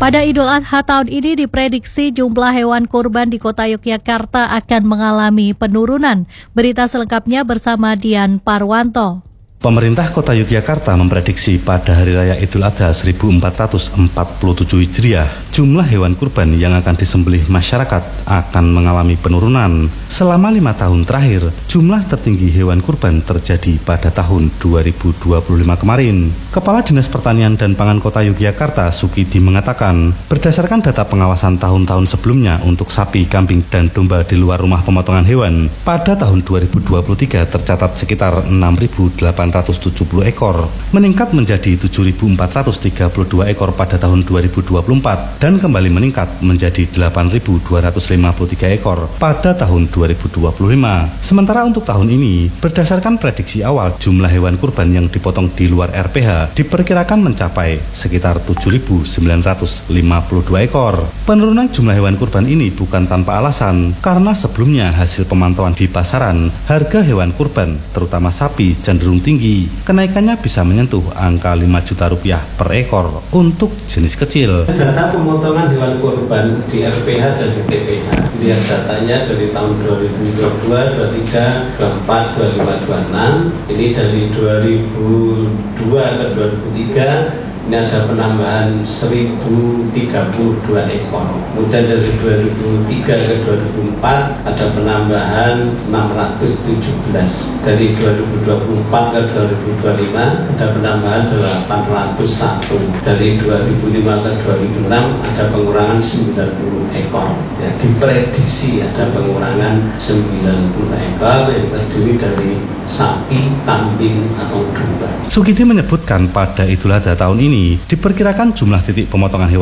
Pada Idul Adha tahun ini diprediksi jumlah hewan kurban di kota Yogyakarta akan mengalami penurunan. Berita selengkapnya bersama Dian Parwanto. Pemerintah Kota Yogyakarta memprediksi pada Hari Raya Idul Adha 1447 Hijriah, jumlah hewan kurban yang akan disembelih masyarakat akan mengalami penurunan. Selama 5 tahun terakhir, jumlah tertinggi hewan kurban terjadi pada tahun 2025 kemarin. Kepala Dinas Pertanian dan Pangan Kota Yogyakarta, Sukidi, mengatakan, berdasarkan data pengawasan tahun-tahun sebelumnya untuk sapi, kambing, dan domba di luar rumah pemotongan hewan, pada tahun 2023 tercatat sekitar 6.870 ekor, meningkat menjadi 7.432 ekor pada tahun 2024 dan kembali meningkat menjadi 8.253 ekor pada tahun 2025. Sementara untuk tahun ini, berdasarkan prediksi awal, jumlah hewan kurban yang dipotong di luar RPH diperkirakan mencapai sekitar 7.952 ekor. Penurunan jumlah hewan kurban ini bukan tanpa alasan, karena sebelumnya hasil pemantauan di pasaran, harga hewan kurban, terutama sapi, cenderung tinggi. Kenaikannya bisa menyentuh angka 5 juta rupiah per ekor untuk jenis kecil. Data pemotongan hewan kurban di RPH dan di TPH, lihat datanya dari tahun 2022, 23, 24, 25, 26. Ini dari 2002 ke 2003. Ini ada penambahan 1.032 ekor. Kemudian dari 2003 ke 2004 ada penambahan 617. Dari 2024 ke 2025 ada penambahan 801. Dari 2005 ke 2006 ada pengurangan 90 ekor. Ya, diprediksi ada pengurangan 90 ekor yang terdiri dari sapi, kambing, atau domba. Sukidi menyebutkan pada Idul Adha tahun ini diperkirakan jumlah titik pemotongan hewan